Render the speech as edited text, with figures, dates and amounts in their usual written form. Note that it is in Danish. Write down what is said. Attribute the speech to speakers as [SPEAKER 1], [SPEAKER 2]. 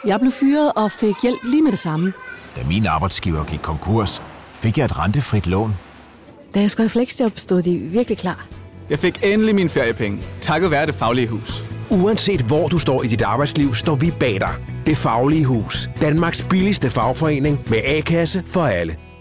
[SPEAKER 1] Jeg blev fyret og fik hjælp lige med det samme.
[SPEAKER 2] Da min arbejdsgiver gik konkurs, fik jeg et rentefrit lån.
[SPEAKER 1] Da jeg skulle have fleksjob, stod de virkelig klar.
[SPEAKER 3] Jeg fik endelig mine feriepenge, takket være Det Faglige Hus.
[SPEAKER 4] Uanset hvor du står i dit arbejdsliv, står vi bag dig. Det Faglige Hus. Danmarks billigste fagforening med A-kasse for alle.